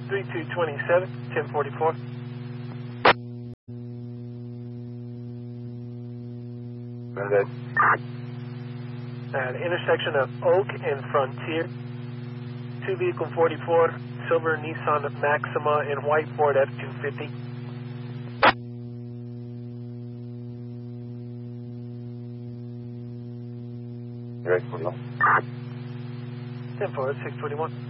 3227, 1044. Good. At the intersection of Oak and Frontier, 2 vehicle 44, silver Nissan Maxima and white Ford F-250. Ready for you. 10-4, 621.